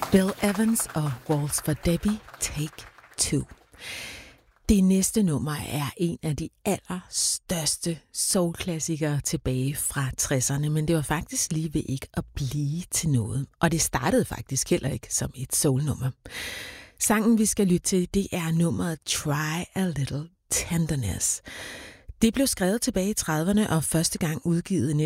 Bill Evans og Waltz for Debbie, Take 2. Det næste nummer er en af de allerstørste soulklassikere tilbage fra 60'erne, men det var faktisk lige ved ikke at blive til noget. Og det startede faktisk heller ikke som et soulnummer. Sangen, vi skal lytte til, det er nummeret Try a Little Tenderness. Det blev skrevet tilbage i 30'erne og første gang udgivet i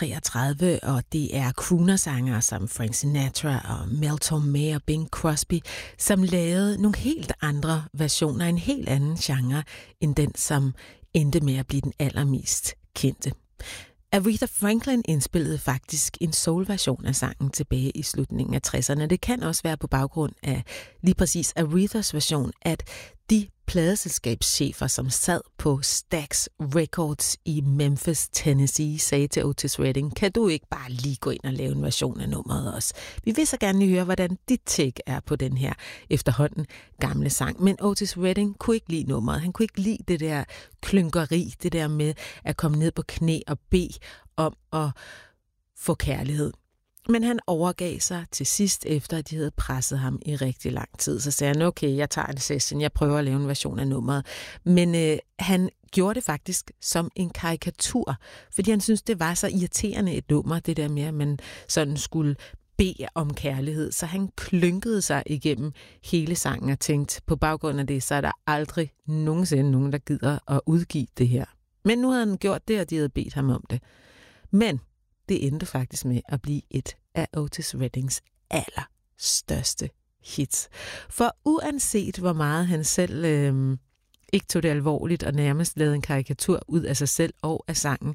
1933, og det er croonersangere som Frank Sinatra og Mel Torme og Bing Crosby, som lavede nogle helt andre versioner, en helt anden genre, end den, som endte med at blive den allermest kendte. Aretha Franklin indspillede faktisk en soul-version af sangen tilbage i slutningen af 60'erne. Det kan også være på baggrund af lige præcis Arethas version, at de pladeselskabschefer, som sad på Stax Records i Memphis, Tennessee, sagde til Otis Redding, kan du ikke bare lige gå ind og lave en version af nummeret også? Vi vil så gerne høre, hvordan dit take er på den her efterhånden gamle sang. Men Otis Redding kunne ikke lide nummeret. Han kunne ikke lide det der klynkeri, det der med at komme ned på knæ og bede om at få kærlighed. Men han overgav sig til sidst, efter at de havde presset ham i rigtig lang tid. Så sagde han, okay, jeg tager en session, jeg prøver at lave en version af nummeret. Men han gjorde det faktisk som en karikatur, fordi han syntes, det var så irriterende et nummer, det der med, at man sådan skulle bede om kærlighed. Så han klynkede sig igennem hele sangen og tænkte, på baggrund af det, så er der aldrig nogensinde nogen, der gider at udgive det her. Men nu havde han gjort det, og de havde bedt ham om det. Men det endte faktisk med at blive et af Otis Reddings allerstørste hits. For uanset hvor meget han selv ikke tog det alvorligt og nærmest lavede en karikatur ud af sig selv og af sangen,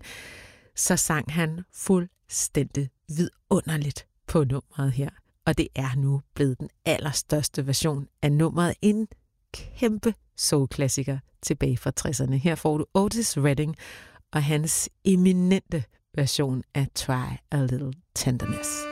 så sang han fuldstændig vidunderligt på nummeret her. Og det er nu blevet den allerstørste version af nummeret. En kæmpe soul-klassiker tilbage fra 60'erne. Her får du Otis Redding og hans eminente version af Try a Little Tenderness.